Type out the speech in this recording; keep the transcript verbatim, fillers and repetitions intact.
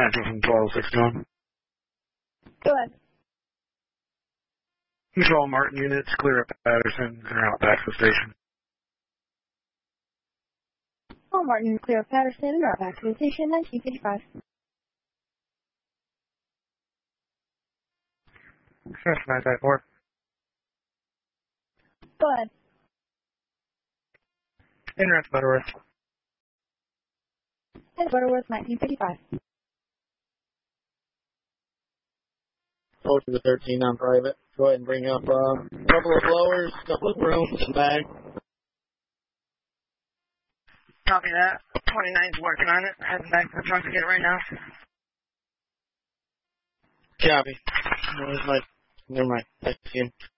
Phantom from twelve sixty-one. Go ahead. Control Martin units, clear up Patterson and route back to the station. All Martin, clear up Patterson and route back to the station, nineteen fifty-five. Sure, nine five four. Go ahead. Interrupt Butterworth. And Butterworth, nineteen fifty-five. Go to the thirteen on private. Go ahead and bring up uh, a couple of blowers, a couple of brooms, and bag. Copy that. twenty-nine's working on it. Heading back to the trunk to get it right now. Copy. Where's my... Never mind. I see him.